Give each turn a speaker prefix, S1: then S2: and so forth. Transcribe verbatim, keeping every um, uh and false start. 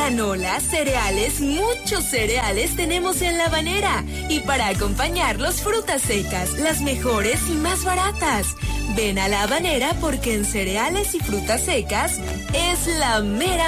S1: granola, cereales, muchos cereales tenemos en La Habanera. Y para acompañarlos, frutas secas, las mejores y más baratas. Ven a La Habanera porque en cereales y frutas secas es la mera